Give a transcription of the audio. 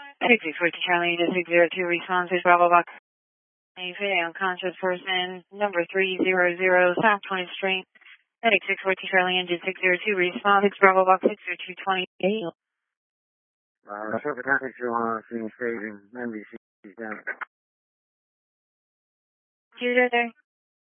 640 Charlie to 602 responses, Bravo Box. A unconscious person, number 300 South 20th Street. Medic 640 Charlie engine 602 response, Bravo Box 60228. Circle traffic to scene staging, NBC down. You there?